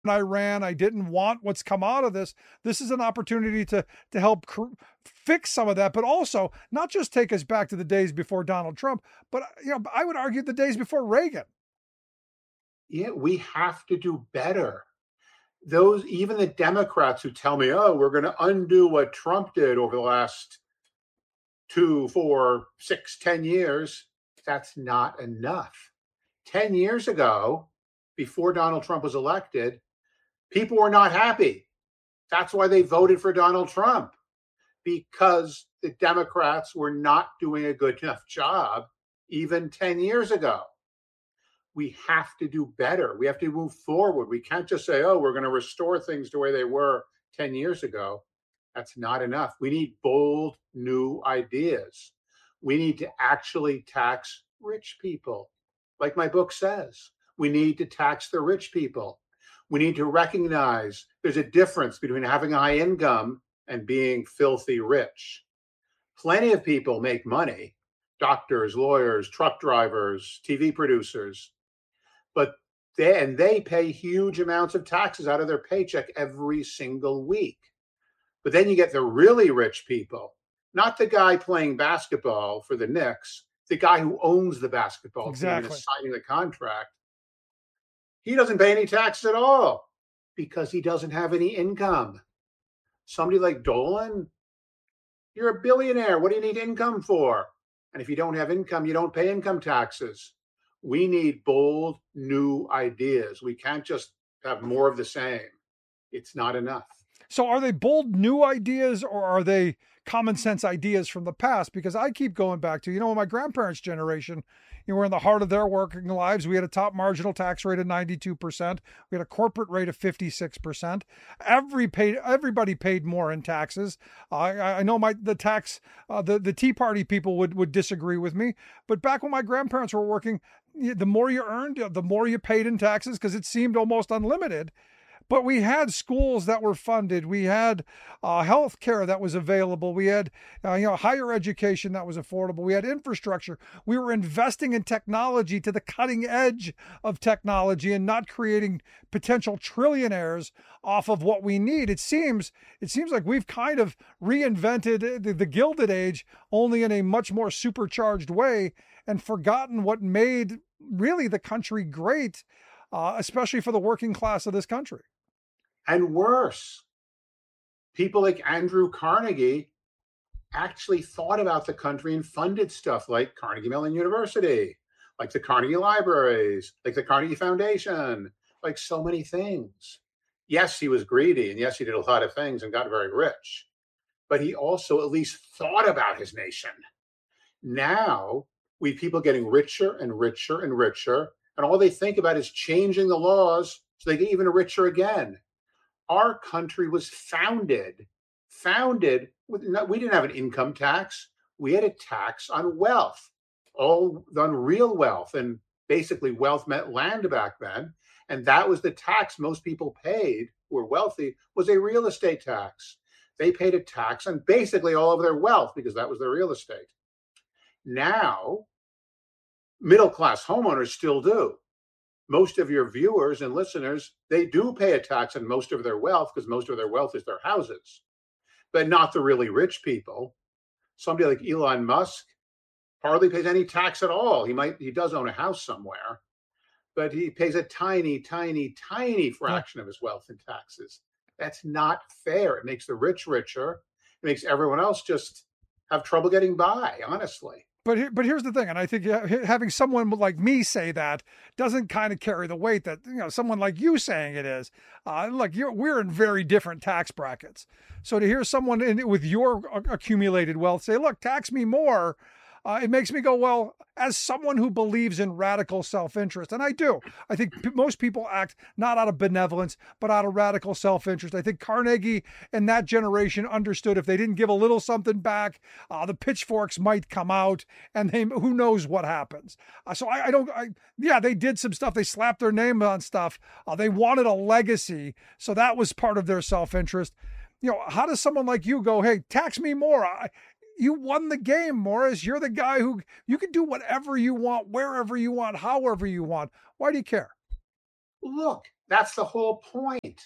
Iran. I didn't want what's come out of this. This is an opportunity to help fix some of that, but also not just take us back to the days before Donald Trump, but I would argue the days before Reagan. Yeah, we have to do better. Those, even the Democrats who tell me, oh, we're going to undo what Trump did over the last 2, 4, 6, 10 years, that's not enough. 10 years ago, before Donald Trump was elected, people were not happy. That's why they voted for Donald Trump, because the Democrats were not doing a good enough job even 10 years ago. We have to do better. We have to move forward. We can't just say, oh, we're going to restore things the way they were 10 years ago. That's not enough. We need bold new ideas. We need to actually tax rich people. Like my book says, we need to tax the rich people. We need to recognize there's a difference between having a high income and being filthy rich. Plenty of people make money, doctors, lawyers, truck drivers, TV producers, but they pay huge amounts of taxes out of their paycheck every single week. But then you get the really rich people, not the guy playing basketball for the Knicks, the guy who owns the basketball team and is signing the contract. He doesn't pay any taxes at all because he doesn't have any income. Somebody like Dolan, you're a billionaire. What do you need income for? And if you don't have income, you don't pay income taxes. We need bold new ideas. We can't just have more of the same. It's not enough. So are they bold new ideas, or are they common sense ideas from the past? Because I keep going back to, my grandparents' generation, we're in the heart of their working lives. We had a top marginal tax rate of 92%. We had a corporate rate of 56%. Everybody paid more in taxes. I know the Tea Party people would disagree with me. But back when my grandparents were working, the more you earned, the more you paid in taxes, because it seemed almost unlimited. But we had schools that were funded. We had health care that was available. We had higher education that was affordable. We had infrastructure. We were investing in technology to the cutting edge of technology and not creating potential trillionaires off of what we need. It seems like we've kind of reinvented the Gilded Age, only in a much more supercharged way, and forgotten what made really the country great, especially for the working class of this country. And worse, people like Andrew Carnegie actually thought about the country and funded stuff like Carnegie Mellon University, like the Carnegie Libraries, like the Carnegie Foundation, like so many things. Yes, he was greedy, and yes, he did a lot of things and got very rich, but he also at least thought about his nation. Now we have people getting richer and richer and richer, and all they think about is changing the laws so they get even richer again. Our country was founded with, we didn't have an income tax. We had a tax on wealth, all on real wealth. And basically wealth meant land back then. And that was the tax most people paid who were wealthy, was a real estate tax. They paid a tax on basically all of their wealth because that was their real estate. Now, middle-class homeowners still do. Most of your viewers and listeners, they do pay a tax on most of their wealth because most of their wealth is their houses, but not the really rich people. Somebody like Elon Musk hardly pays any tax at all. He does own a house somewhere, but he pays a tiny, tiny, tiny fraction of his wealth in taxes. That's not fair. It makes the rich richer. It makes everyone else just have trouble getting by, honestly. But here's the thing, and I think having someone like me say that doesn't kind of carry the weight that someone like you saying it is. Look, we're in very different tax brackets, so to hear someone with your accumulated wealth say, "Look, tax me more," it makes me go, well, as someone who believes in radical self-interest, and I do, I think most people act not out of benevolence, but out of radical self-interest. I think Carnegie and that generation understood if they didn't give a little something back, the pitchforks might come out, and who knows what happens. They did some stuff. They slapped their name on stuff. They wanted a legacy, so that was part of their self-interest. How does someone like you go, hey, tax me more? You won the game, Morris. You're the guy who you can do whatever you want, wherever you want, however you want. Why do you care? Look, that's the whole point.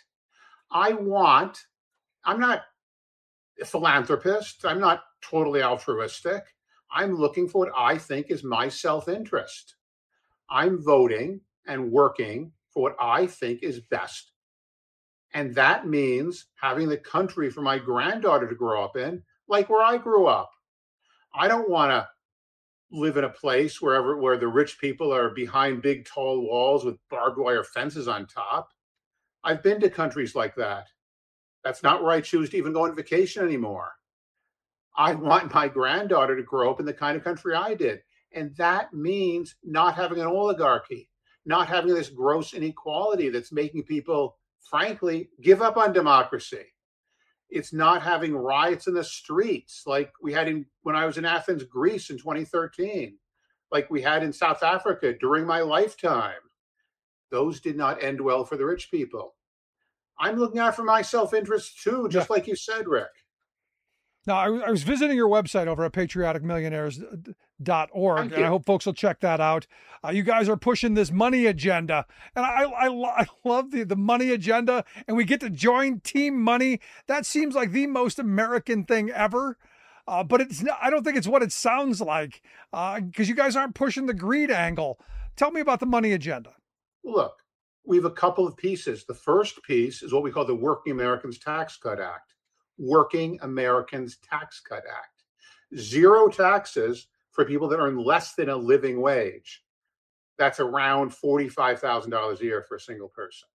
I'm not a philanthropist. I'm not totally altruistic. I'm looking for what I think is my self interest. I'm voting and working for what I think is best. And that means having the country for my granddaughter to grow up in, like where I grew up. I don't want to live in a place where the rich people are behind big tall walls with barbed wire fences on top. I've been to countries like that. That's not where I choose to even go on vacation anymore. I want my granddaughter to grow up in the kind of country I did. And that means not having an oligarchy, not having this gross inequality that's making people, frankly, give up on democracy. It's not having riots in the streets like we had when I was in Athens, Greece in 2013, like we had in South Africa during my lifetime. Those did not end well for the rich people. I'm looking out for my self-interest too, just like you said, Rick. Now, I was visiting your website over at patrioticmillionaires.org, and I hope folks will check that out. You guys are pushing this money agenda, and I love the money agenda, and we get to join Team Money. That seems like the most American thing ever, but I don't think it's what it sounds like, because you guys aren't pushing the greed angle. Tell me about the money agenda. Look, we have a couple of pieces. The first piece is what we call the Working Americans Tax Cut Act. Working Americans Tax Cut Act. Zero taxes for people that earn less than a living wage. That's around $45,000 a year for a single person.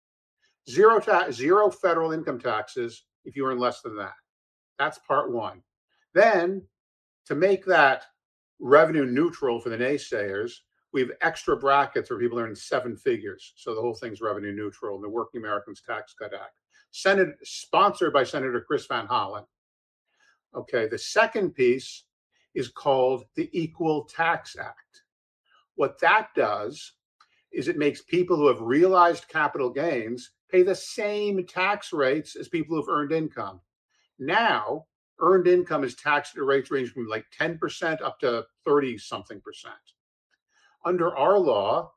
Zero federal income taxes if you earn less than that. That's part one. Then, to make that revenue neutral for the naysayers, we have extra brackets for people earning seven figures. So the whole thing's revenue neutral in the Working Americans Tax Cut Act. Sponsored by Senator Chris Van Hollen. Okay, the second piece is called the Equal Tax Act. What that does is it makes people who have realized capital gains pay the same tax rates as people who've earned income. Now, earned income is taxed at rates ranging from like 10% up to 30-something%. Under our law,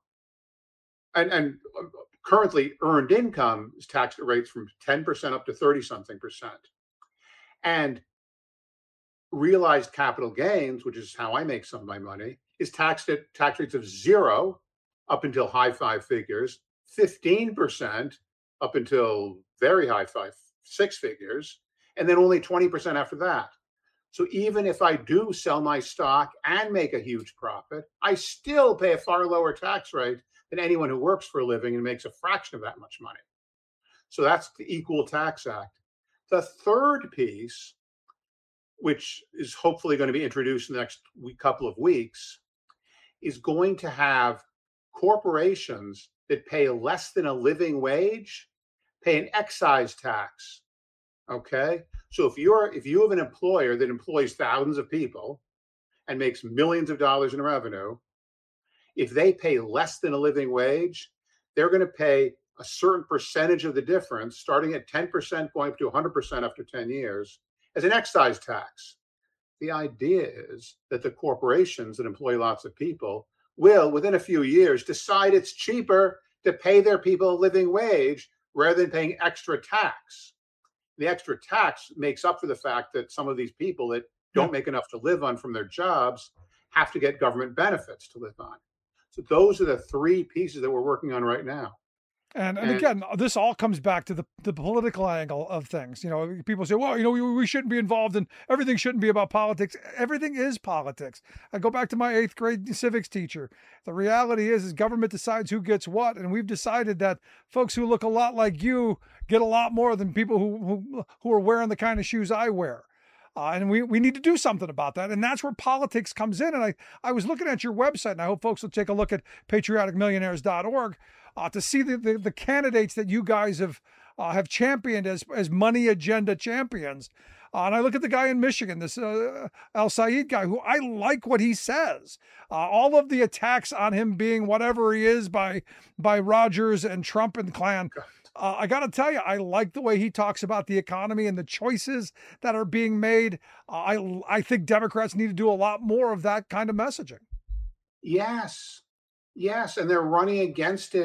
and currently, earned income is taxed at rates from 10% up to 30-something%. And realized capital gains, which is how I make some of my money, is taxed at tax rates of 0 up until high five figures, 15% up until very high six figures, and then only 20% after that. So even if I do sell my stock and make a huge profit, I still pay a far lower tax rate than anyone who works for a living and makes a fraction of that much money. So that's the Equal Tax Act. The third piece, which is hopefully going to be introduced in the next couple of weeks, is going to have corporations that pay less than a living wage pay an excise tax. Okay? So if you have an employer that employs thousands of people and makes millions of dollars in revenue, if they pay less than a living wage, they're going to pay a certain percentage of the difference, starting at 10%, going up to 100% after 10 years, as an excise tax. The idea is that the corporations that employ lots of people will, within a few years, decide it's cheaper to pay their people a living wage rather than paying extra tax. The extra tax makes up for the fact that some of these people that don't make enough to live on from their jobs have to get government benefits to live on. So those are the three pieces that we're working on right now. And again, this all comes back to the political angle of things. You know, people say, well, you know, we shouldn't be involved in everything, shouldn't be about politics. Everything is politics. I go back to my 8th grade civics teacher. The reality is government decides who gets what. And we've decided that folks who look a lot like you get a lot more than people who are wearing the kind of shoes I wear. And we need to do something about that. And that's where politics comes in. And I was looking at your website, and I hope folks will take a look at patrioticmillionaires.org to see the candidates that you guys have championed as money agenda champions. And I look at the guy in Michigan, this El Said guy, who I like what he says. All of the attacks on him being whatever he is by Rogers and Trump and clan. I got to tell you, I like the way he talks about the economy and the choices that are being made. I think Democrats need to do a lot more of that kind of messaging. Yes. And they're running against him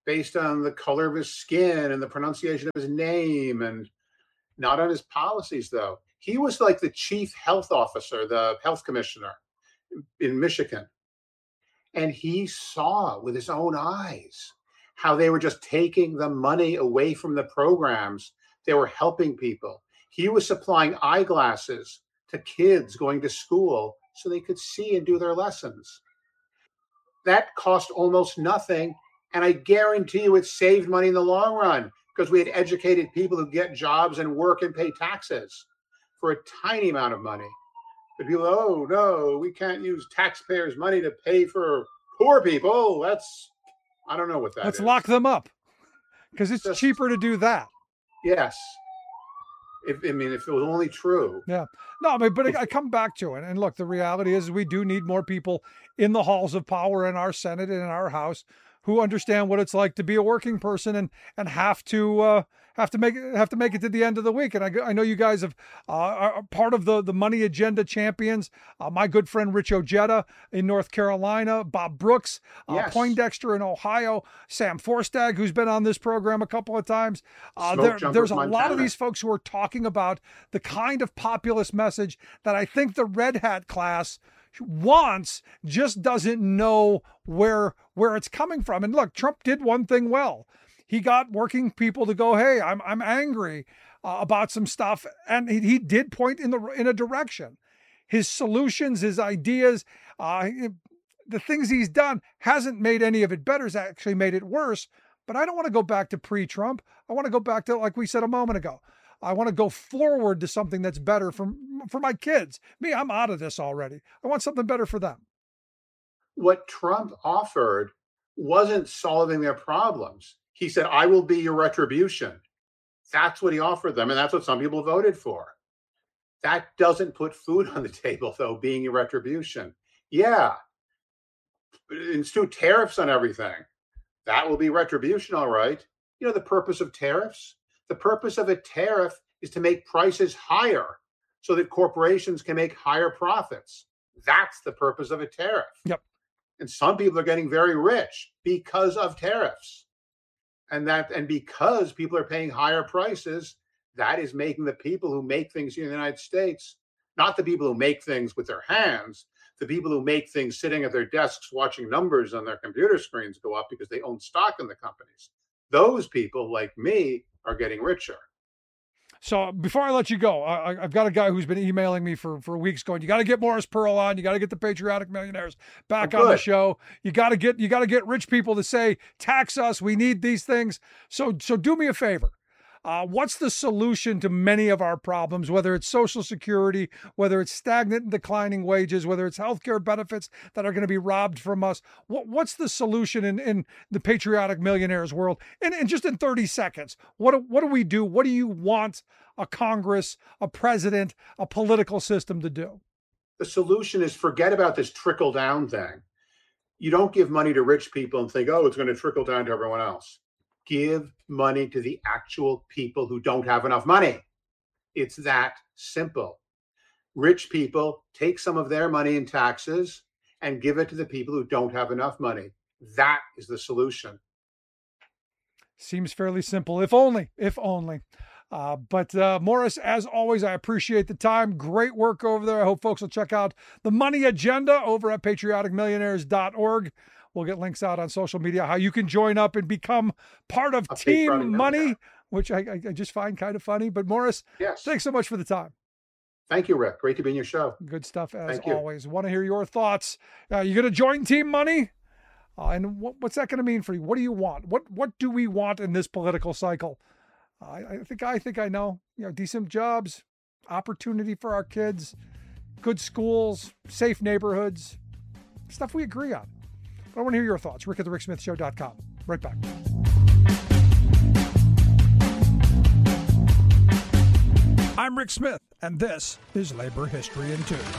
based on the color of his skin and the pronunciation of his name, and not on his policies, though. He was like the chief health officer, the health commissioner in Michigan. And he saw with his own eyes how they were just taking the money away from the programs. They were helping people. He was supplying eyeglasses to kids going to school so they could see and do their lessons. That cost almost nothing. And I guarantee you it saved money in the long run because we had educated people who get jobs and work and pay taxes for a tiny amount of money. But people, oh, no, we can't use taxpayers' money to pay for poor people. I don't know what that is. Let's lock them up because it's just cheaper to do that. Yes. If it was only true. Yeah. No, but I come back to it. And look, the reality is we do need more people in the halls of power in our Senate and in our House who understand what it's like to be a working person and have to make it to the end of the week. And I know you guys are part of the Money Agenda champions. My good friend Rich Ojeda in North Carolina, Bob Brooks, yes. Poindexter in Ohio, Sam Forstag, who's been on this program a couple of times. There's a lot of these folks who are talking about the kind of populist message that I think the Red Hat class wants, just doesn't know where it's coming from. And look, Trump did one thing well. He got working people to go, hey, I'm angry about some stuff, and he did point in a direction. His solutions, his ideas, the things he's done hasn't made any of it better. It's actually made it worse. But I don't want to go back to pre-Trump. I want to go back to, like we said a moment ago, I want to go forward to something that's better for my kids. Me, I'm out of this already. I want something better for them. What Trump offered wasn't solving their problems. He said, I will be your retribution. That's what he offered them, and that's what some people voted for. That doesn't put food on the table, though, being your retribution. Yeah, institute tariffs on everything. That will be retribution, all right. You know the purpose of tariffs? The purpose of a tariff is to make prices higher so that corporations can make higher profits. That's the purpose of a tariff. Yep. And some people are getting very rich because of tariffs. And because people are paying higher prices, that is making the people who make things here in the United States, not the people who make things with their hands, the people who make things sitting at their desks watching numbers on their computer screens go up because they own stock in the companies. Those people, like me, are getting richer. So before I let you go, I've got a guy who's been emailing me for weeks going, you got to get Morris Pearl on. You got to get the Patriotic Millionaires back on the show. You got to get rich people to say, tax us. We need these things. So do me a favor. What's the solution to many of our problems, whether it's Social Security, whether it's stagnant and declining wages, whether it's healthcare benefits that are going to be robbed from us? What's the solution in the Patriotic Millionaires world? And just in 30 seconds, what do we do? What do you want a Congress, a president, a political system to do? The solution is forget about this trickle down thing. You don't give money to rich people and think, oh, it's going to trickle down to everyone else. Give money to the actual people who don't have enough money. It's that simple. Rich people take some of their money in taxes and give it to the people who don't have enough money. That is the solution. Seems fairly simple, if only. But Morris, as always, I appreciate the time. Great work over there. I hope folks will check out the Money Agenda over at patrioticmillionaires.org. We'll get links out on social media, how you can join up and become part of Team Money, which I just find kind of funny. But Morris, yes, thanks so much for the time. Thank you, Rick. Great to be in your show. Good stuff, as always. Want to hear your thoughts. You going to join Team Money? And what's that going to mean for you? What do you want? What do we want in this political cycle? I think I know. Decent jobs, opportunity for our kids, good schools, safe neighborhoods, stuff we agree on. But I want to hear your thoughts. Rick at thericksmithshow.com. Right back. I'm Rick Smith, and this is Labor History in 2.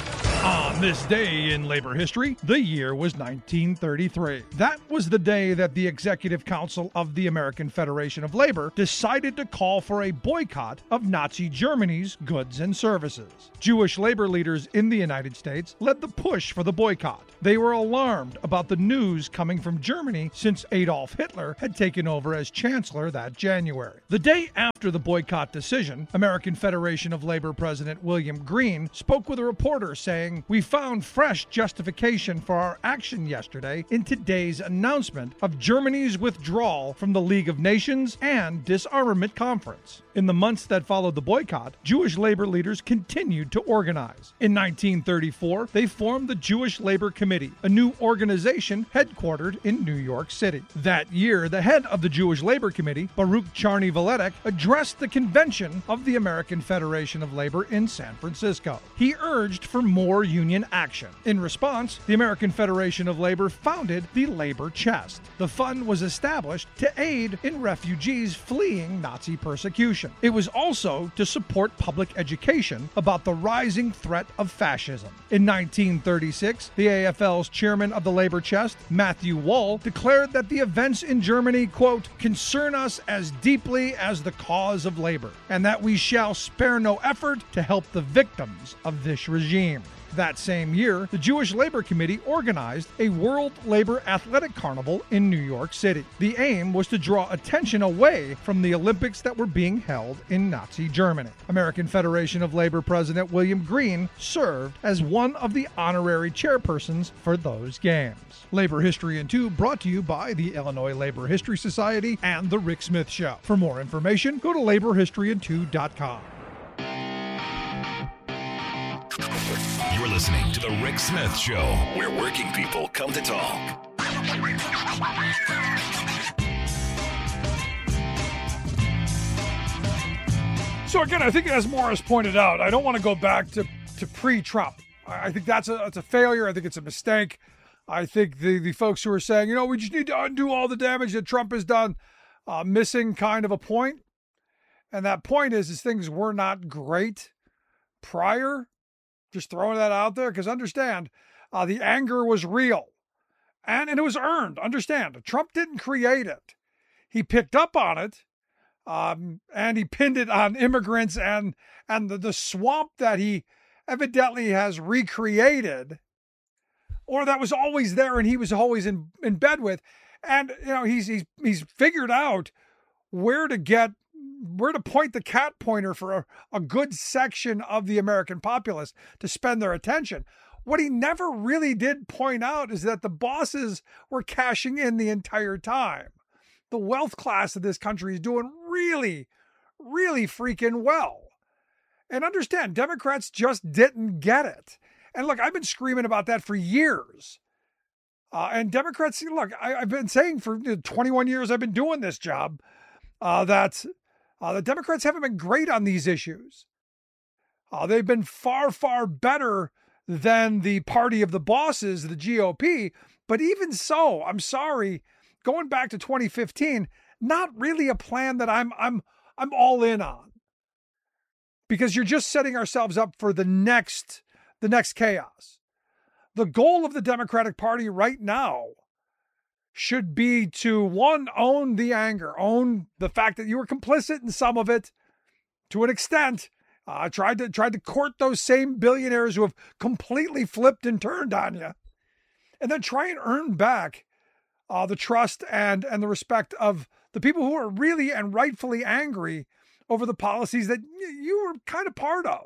On this day in labor history, the year was 1933. That was the day that the Executive Council of the American Federation of Labor decided to call for a boycott of Nazi Germany's goods and services. Jewish labor leaders in the United States led the push for the boycott. They were alarmed about the news coming from Germany since Adolf Hitler had taken over as chancellor that January. The day after the boycott decision, American Federation of Labor President William Green spoke with a reporter saying, "We found fresh justification for our action yesterday in today's announcement of Germany's withdrawal from the League of Nations and Disarmament Conference." In the months that followed the boycott, Jewish labor leaders continued to organize. In 1934, they formed the Jewish Labor Committee, a new organization headquartered in New York City. That year, the head of the Jewish Labor Committee, Baruch Charny-Valetic, addressed the convention of the American Federation of Labor in San Francisco. He urged for more union action. In response, the American Federation of Labor founded the Labor Chest. The fund was established to aid in refugees fleeing Nazi persecution. It was also to support public education about the rising threat of fascism. In 1936, the AFL's chairman of the Labor Chest, Matthew Wall, declared that the events in Germany, quote, concern us as deeply as the cause of labor, and that we shall spare no effort to help the victims of this regime. That same year, the Jewish Labor Committee organized a World Labor Athletic Carnival in New York City. The aim was to draw attention away from the Olympics that were being held in Nazi Germany. American Federation of Labor President William Green served as one of the honorary chairpersons for those games. Labor History in 2 brought to you by the Illinois Labor History Society and The Rick Smith Show. For more information, go to laborhistoryin2.com. You're listening to The Rick Smith Show, where working people come to talk. So again, I think as Morris pointed out, I don't want to go back to pre-Trump. I think that's a failure. I think it's a mistake. I think the folks who are saying, we just need to undo all the damage that Trump has done, missing kind of a point. And that point is things were not great prior. Just throwing that out there, because understand, the anger was real. And it was earned. Understand, Trump didn't create it. He picked up on it, and he pinned it on immigrants and the swamp that he evidently has recreated, or that was always there and he was always in bed with. And, he's figured out where to point the cat pointer for a good section of the American populace to spend their attention. What he never really did point out is that the bosses were cashing in the entire time. The wealth class of this country is doing really, really freaking well. And understand, Democrats just didn't get it. And look, I've been screaming about that for years. And Democrats, look, I've been saying for 21 years I've been doing this job, that the Democrats haven't been great on these issues. They've been far, far better than the party of the bosses, the GOP. But even so, I'm sorry, going back to 2015, not really a plan that I'm all in on. Because you're just setting ourselves up for the next chaos. The goal of the Democratic Party right now should be to, one, own the anger, own the fact that you were complicit in some of it to an extent, tried to court those same billionaires who have completely flipped and turned on you, and then try and earn back the trust and the respect of the people who are really and rightfully angry over the policies that you were kind of part of.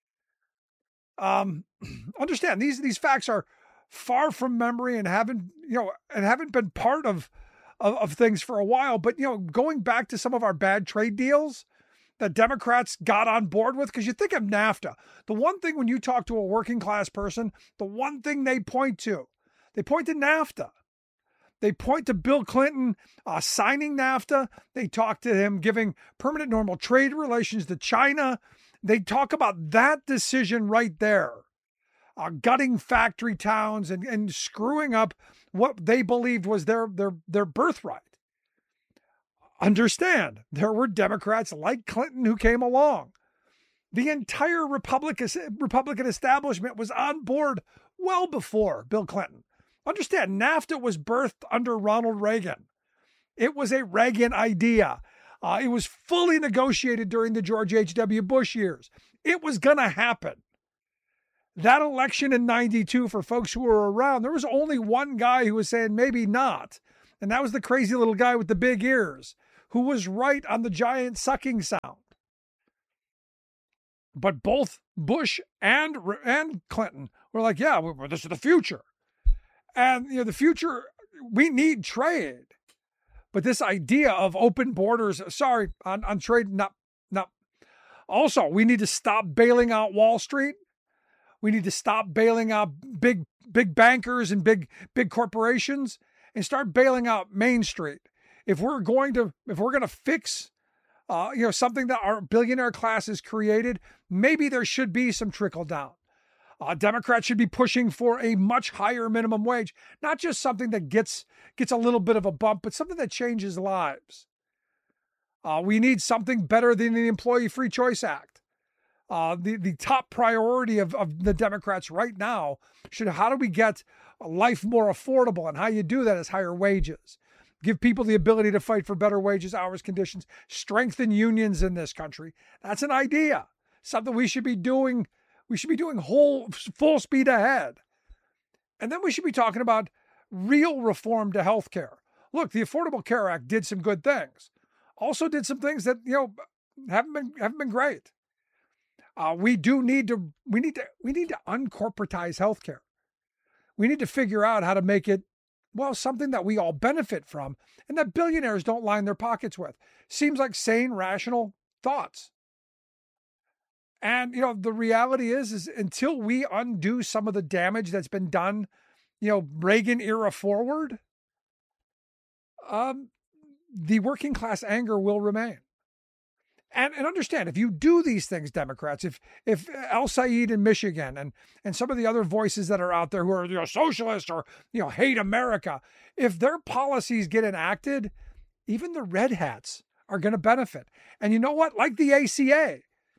Understand, these facts are far from memory and haven't been part of things for a while. But, going back to some of our bad trade deals that Democrats got on board with, because you think of NAFTA, the one thing when you talk to a working class person, the one thing they point to NAFTA. They point to Bill Clinton signing NAFTA. They talk to him giving permanent normal trade relations to China. They talk about that decision right there. Gutting factory towns and screwing up what they believed was their birthright. Understand, there were Democrats like Clinton who came along. The entire Republican establishment was on board well before Bill Clinton. Understand, NAFTA was birthed under Ronald Reagan. It was a Reagan idea. It was fully negotiated during the George H.W. Bush years. It was going to happen. That election in 92, for folks who were around, there was only one guy who was saying maybe not. And that was the crazy little guy with the big ears who was right on the giant sucking sound. But both Bush and Clinton were like, yeah, this is the future. And the future, we need trade. But this idea of open borders, on trade, not. Also, we need to stop bailing out Wall Street. We need to stop bailing out big bankers and big corporations and start bailing out Main Street. If we're going to fix something that our billionaire class has created, maybe there should be some trickle down. Democrats should be pushing for a much higher minimum wage, not just something that gets a little bit of a bump, but something that changes lives. We need something better than the Employee Free Choice Act. The top priority of the Democrats right now how do we get life more affordable? And how you do that is higher wages. Give people the ability to fight for better wages, hours, conditions, strengthen unions in this country. That's an idea, something we should be doing. We should be doing full speed ahead. And then we should be talking about real reform to healthcare. Look, the Affordable Care Act did some good things. Also did some things that, haven't been great. We need to uncorporatize healthcare. We need to figure out how to make it, something that we all benefit from and that billionaires don't line their pockets with. Seems like sane, rational thoughts. And, the reality is until we undo some of the damage that's been done, Reagan era forward, the working class anger will remain. And understand, if you do these things, Democrats, if El Said in Michigan and some of the other voices that are out there who are socialists or hate America, if their policies get enacted, even the red hats are going to benefit. And you know what? Like the ACA,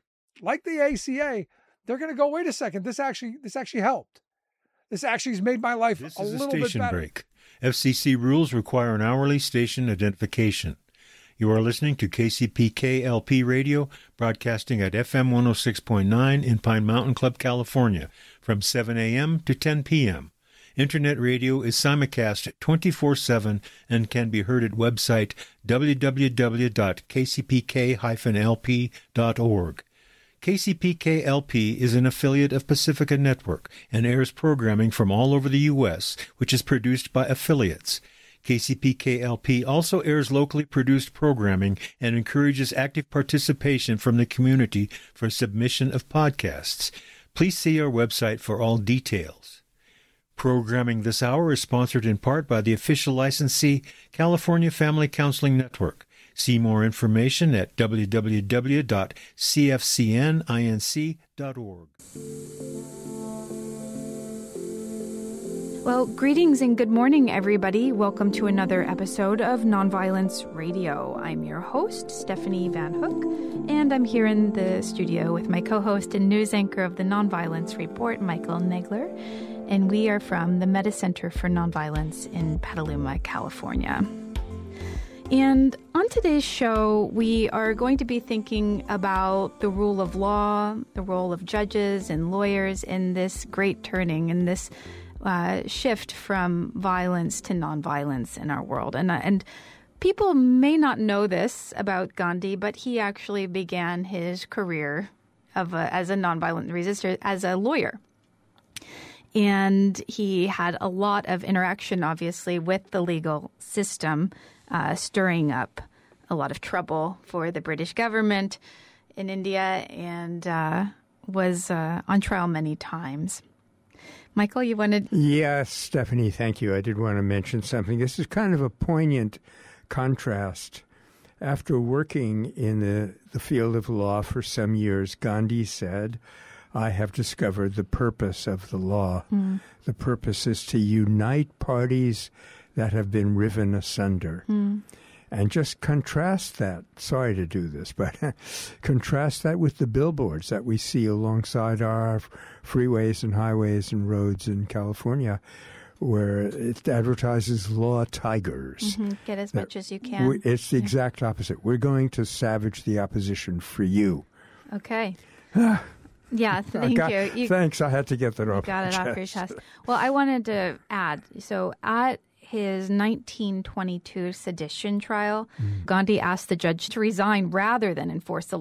they're going to go, wait a second, this actually helped. This actually has made my life a little bit better. This is a station break. FCC rules require an hourly station identification. You are listening to KCPK-LP Radio, broadcasting at FM 106.9 in Pine Mountain Club, California, from 7 a.m. to 10 p.m. Internet radio is simulcast 24/7 and can be heard at website www.kcpk-lp.org. KCPK-LP is an affiliate of Pacifica Network and airs programming from all over the U.S., which is produced by affiliates. KCPK-LP also airs locally produced programming and encourages active participation from the community for submission of podcasts. Please see our website for all details. Programming this hour is sponsored in part by the official licensee, California Family Counseling Network. See more information at www.cfcninc.org. Well, greetings and good morning, everybody. Welcome to another episode of Nonviolence Radio. I'm your host, Stephanie Van Hook, and I'm here in the studio with my co-host and news anchor of the Nonviolence Report, Michael Nagler, and we are from the Meta Center for Nonviolence in Petaluma, California. And on today's show, we are going to be thinking about the rule of law, the role of judges and lawyers in this great turning, in this shift from violence to nonviolence in our world. And people may not know this about Gandhi, but he actually began his career as a nonviolent resistor as a lawyer. And he had a lot of interaction, obviously, with the legal system, stirring up a lot of trouble for the British government in India, and was on trial many times. Michael, you wanted... Yes, Stephanie, thank you. I did want to mention something. This is kind of a poignant contrast. After working in the field of law for some years, Gandhi said, I have discovered the purpose of the law. Mm. The purpose is to unite parties that have been riven asunder. Mm. And just contrast that. Sorry to do this, but contrast that with the billboards that we see alongside our freeways and highways and roads in California, where it advertises law tigers. Get as much as you can. It's the exact opposite. We're going to savage the opposition for you. Okay. Yeah, thank you. Thanks. I had to get that off. Got it off your chest. Well, I wanted to add, so at his 1922 sedition trial, Gandhi asked the judge to resign rather than enforce the